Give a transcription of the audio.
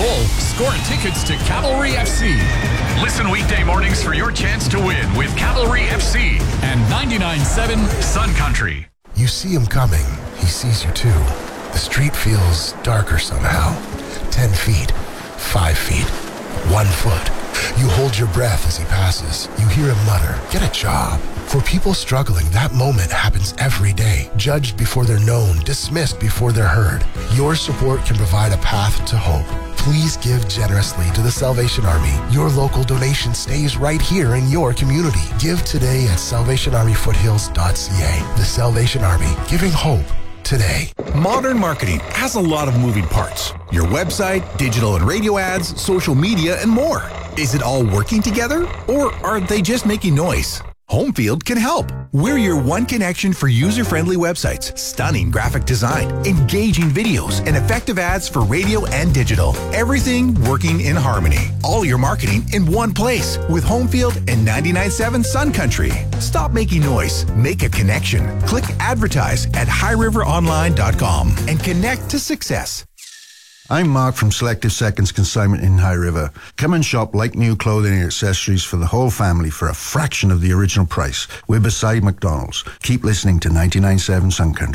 goal, score tickets to Cavalry FC. Listen weekday mornings for your chance to win with Cavalry FC and 99.7 Sun Country. You see him coming. He sees you too. The street feels darker somehow. 10 feet, 5 feet, 1 foot. You hold your breath as he passes. You hear him mutter, "Get a job." For people struggling, that moment happens every day. Judged before they're known, dismissed before they're heard. Your support can provide a path to hope. Please give generously to the Salvation Army. Your local donation stays right here in your community. Give today at salvationarmyfoothills.ca. The Salvation Army, giving hope today. Modern marketing has a lot of moving parts. Your website, digital and radio ads, social media, and more. Is it all working together, or are they just making noise? Homefield can help. We're your one connection for user-friendly websites, stunning graphic design, engaging videos, and effective ads for radio and digital. Everything working in harmony. All your marketing in one place with Homefield and 99.7 Sun Country. Stop making noise. Make a connection. Click advertise at highriveronline.com and connect to success. I'm Mark from Selective Seconds Consignment in High River. Come and shop like new clothing and accessories for the whole family for a fraction of the original price. We're beside McDonald's. Keep listening to 99.7 Sun Country.